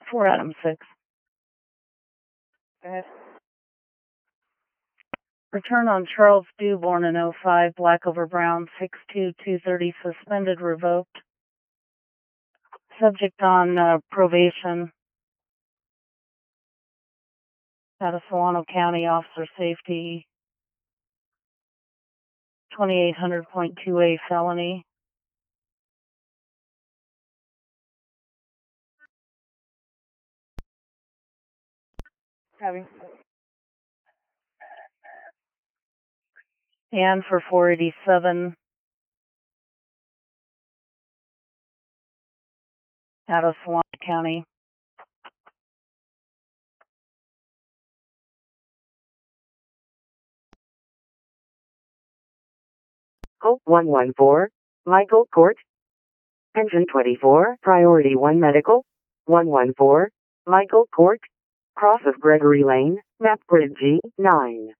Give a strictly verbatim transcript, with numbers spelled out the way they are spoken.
For Adam six. Go ahead. Return on Charles Dew, born in oh five, black over brown, six two two thirty, suspended, revoked. Subject on uh, probation. Out of Solano County, Officer Safety. twenty-eight hundred point two A felony. Having. And for four eighty-seven. Out of Solano County. Hope one one four, Michael Court. Engine twenty-four, Priority one Medical. one one four, Michael Court. Cross of Gregory Lane, map grid G nine.